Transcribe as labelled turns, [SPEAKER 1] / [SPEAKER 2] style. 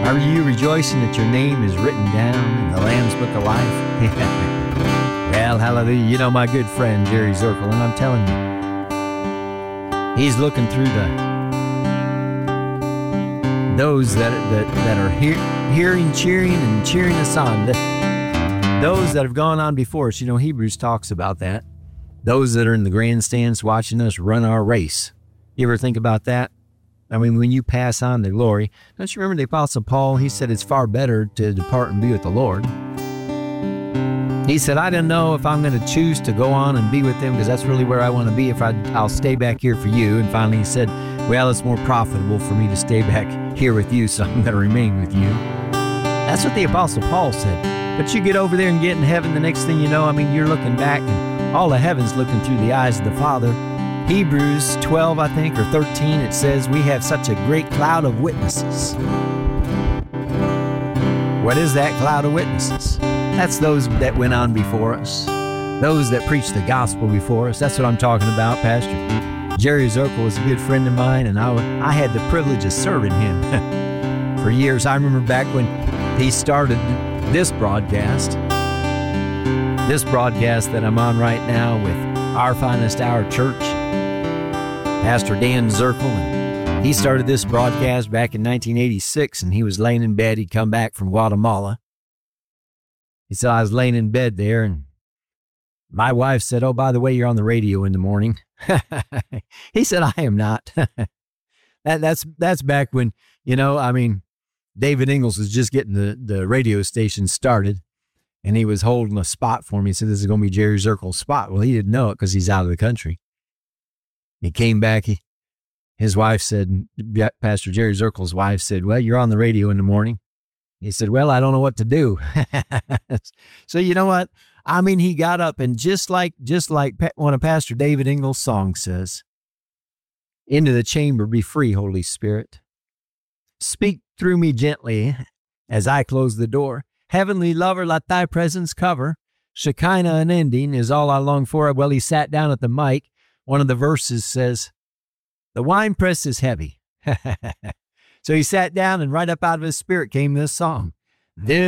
[SPEAKER 1] Are you rejoicing that your name is written down in the Lamb's Book of Life? Well, hallelujah. You know my good friend, Jerry Zirkle, and I'm telling you, he's looking through those that are hearing, cheering, and cheering us on. Those that have gone on before us. You know, Hebrews talks about that. Those that are in the grandstands watching us run our race. You ever think about that? I mean, when you pass on to glory, don't you remember the Apostle Paul? He said it's far better to depart and be with the Lord. He said, I don't know if I'm going to choose to go on and be with them because that's really where I want to be. If I'll stay back here for you. And finally he said, well, it's more profitable for me to stay back here with you, so I'm going to remain with you. That's what the Apostle Paul said. But you get over there and get in heaven, the next thing you know, I mean, you're looking back and all the heaven's looking through the eyes of the Father. Hebrews 12, I think, or 13, it says, we have such a great cloud of witnesses. What is that cloud of witnesses? That's those that went on before us, those that preached the gospel before us. That's what I'm talking about, Pastor. Jerry Zirkle was a good friend of mine, and I had the privilege of serving him for years. I remember back when he started this broadcast that I'm on right now with Our Finest Hour Church, Pastor Dan Zirkle, and he started this broadcast back in 1986, and he was laying in bed. He'd come back from Guatemala. He said, I was laying in bed there, and my wife said, oh, by the way, you're on the radio in the morning. He said, I am not. That's back when, you know, I mean, David Ingalls was just getting the radio station started, and he was holding a spot for me. He said, this is going to be Jerry Zirkle's spot. Well, he didn't know it because he's out of the country. He came back. His wife said, Pastor Jerry Zirkle's wife said, well, you're on the radio in the morning. He said, well, I don't know what to do. So you know what? I mean, he got up and just like one of Pastor David Ingalls' songs says, into the chamber be free, Holy Spirit. Speak through me gently as I close the door. Heavenly lover, let thy presence cover. Shekinah unending is all I long for. Well, he sat down at the mic. One of the verses says, the winepress is heavy. So he sat down, and right up out of his spirit came this song. This